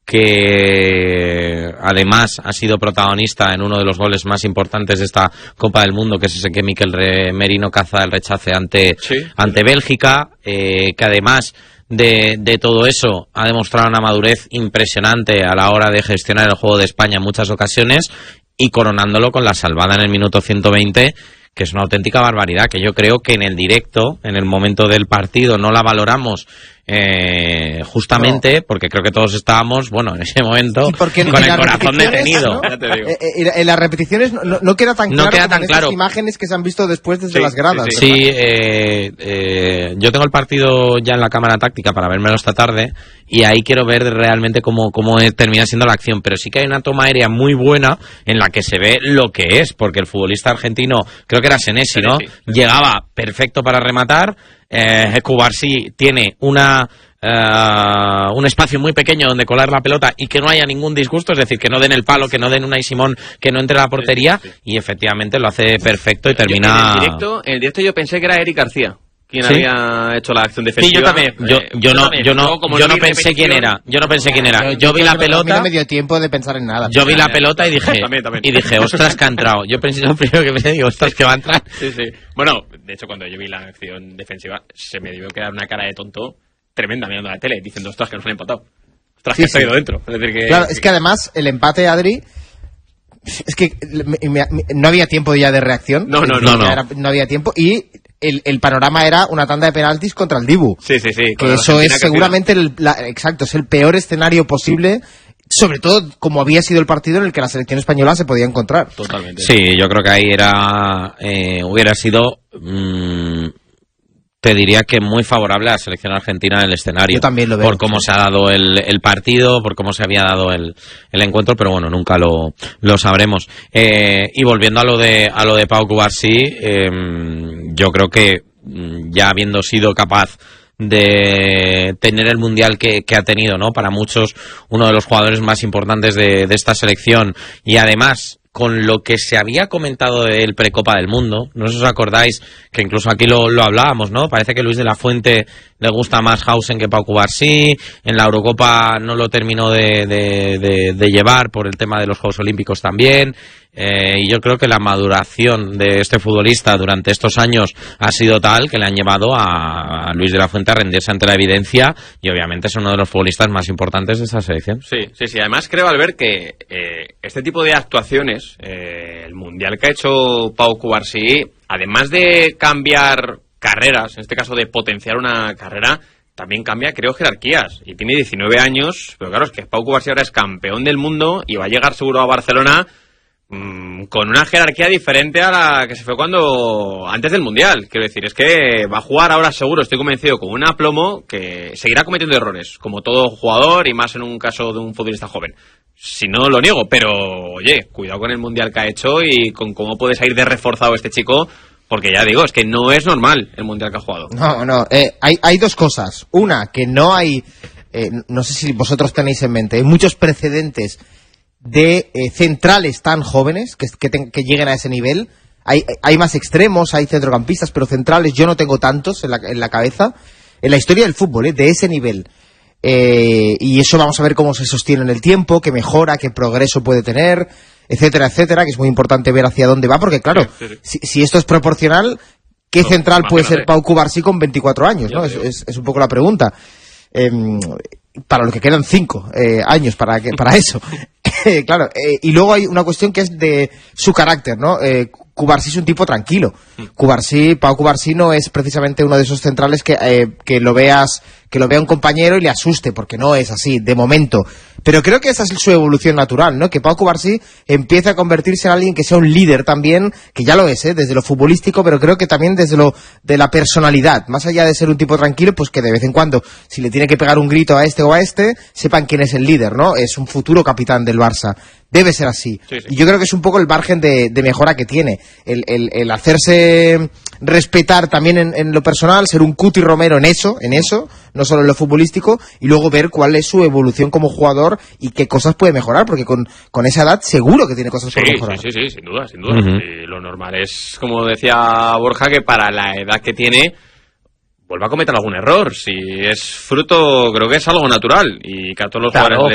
que además ha sido protagonista en uno de los goles más importantes de esta Copa del Mundo, que es ese que Mikel Merino caza el rechace ante Bélgica, que además de todo eso ha demostrado una madurez impresionante a la hora de gestionar el juego de España en muchas ocasiones, y coronándolo con la salvada en el minuto 120, que es una auténtica barbaridad, que yo creo que en el directo, en el momento del partido, no la valoramos justamente porque creo que todos estábamos, bueno, en ese momento con el corazón detenido. ¿No? Ya te digo. En las repeticiones no queda tan claro como en esas imágenes que se han visto después desde las gradas. Sí, yo tengo el partido ya en la cámara táctica para vérmelo esta tarde, y ahí quiero ver realmente cómo termina siendo la acción, pero sí que hay una toma aérea muy buena en la que se ve lo que es, porque el futbolista argentino, creo que era Senesi, ¿no? Llegaba perfecto para rematar. Cubarsí tiene un espacio muy pequeño donde colar la pelota y que no haya ningún disgusto, es decir, que no den el palo, que no den Unai Simón, que no entre a la portería, y efectivamente lo hace perfecto y termina... En el directo yo pensé que era Eric García quien había hecho la acción defensiva. Sí, yo también. Yo no pensé quién era. Yo vi la pelota. No me dio tiempo de pensar en nada. Yo vi la pelota y dije, ostras, que ha entrado. Yo pensé lo primero que me digo, ostras, que va a entrar. Sí. Bueno, de hecho, cuando yo vi la acción defensiva, se me debió quedar una cara de tonto tremenda mirando la tele, diciendo, ostras, que nos han empatado. Ostras, que ha ido dentro. Es decir, que... Claro, es que además, el empate, Adri... Es que no había tiempo ya de reacción. No. No había tiempo. Y el panorama era una tanda de penaltis contra el Dibu. Sí. Que eso es seguramente es el peor escenario posible, sobre todo como había sido el partido en el que la selección española se podía encontrar. Totalmente. Sí, yo creo que ahí hubiera sido... te diría que muy favorable a la selección argentina en el escenario. Yo también lo veo. Por cómo se ha dado el partido, por cómo se había dado el encuentro, pero bueno, nunca lo sabremos. Y volviendo a lo de Pau Cubarsí, yo creo que ya habiendo sido capaz de tener el mundial que ha tenido, ¿no? Para muchos, uno de los jugadores más importantes de esta selección, y además con lo que se había comentado del Precopa del Mundo, no sé si os acordáis que incluso aquí lo hablábamos, ¿no? Parece que Luis de la Fuente le gusta más Hausen que Pau Cubarsí, en la Eurocopa no lo terminó de llevar por el tema de los Juegos Olímpicos también, y yo creo que la maduración de este futbolista durante estos años ha sido tal que le han llevado a Luis de la Fuente a rendirse ante la evidencia, y obviamente es uno de los futbolistas más importantes de esta selección. Sí. Además creo, Albert, que este tipo de actuaciones, el mundial que ha hecho Pau Cubarsí, además de cambiar carreras, en este caso de potenciar una carrera, también cambia, creo, jerarquías. Y tiene 19 años, pero claro, es que Pau Cubarsí ahora es campeón del mundo y va a llegar seguro a Barcelona con una jerarquía diferente a la que se fue antes del mundial. Quiero decir, es que va a jugar ahora seguro, estoy convencido, con un aplomo que seguirá cometiendo errores, como todo jugador, y más en un caso de un futbolista joven. Si no, lo niego, pero oye, cuidado con el mundial que ha hecho y con cómo puede salir de reforzado este chico, porque ya digo, es que no es normal el mundial que ha jugado. No, hay dos cosas. Una, que no hay, no sé si vosotros tenéis en mente, hay muchos precedentes de centrales tan jóvenes que lleguen a ese nivel. Hay más extremos, hay centrocampistas, pero centrales yo no tengo tantos en la cabeza en la historia del fútbol, de ese nivel. Y eso vamos a ver cómo se sostiene en el tiempo, qué mejora, qué progreso puede tener, etcétera, que es muy importante ver hacia dónde va, porque claro, si esto es proporcional, ¿qué central puede ser Pau Cubarsí con 24 años? ¿No? Es un poco la pregunta. Para lo que quedan 5 años para eso. Claro, y luego hay una cuestión que es de su carácter, ¿no? Cubarsí es un tipo tranquilo. Pau Cubarsí no es precisamente uno de esos centrales que lo vea un compañero y le asuste, porque no es así, de momento. Pero creo que esa es su evolución natural, ¿no? Que Pau Cubarsí empiece a convertirse en alguien que sea un líder también, que ya lo es, desde lo futbolístico, pero creo que también desde de la personalidad. Más allá de ser un tipo tranquilo, pues que de vez en cuando, si le tiene que pegar un grito a este o a este, sepan quién es el líder, ¿no? Es un futuro capitán del Barça. Debe ser así. Sí. Y yo creo que es un poco el margen de mejora que tiene. El hacerse respetar también en lo personal, ser un Cuti Romero en eso, no solo en lo futbolístico, y luego ver cuál es su evolución como jugador y qué cosas puede mejorar, porque con esa edad seguro que tiene cosas por mejorar. Sí, sin duda. Y lo normal es, como decía Borja, que para la edad que tiene vuelva a cometer algún error. Si es fruto, creo que es algo natural, y que a todos los jugadores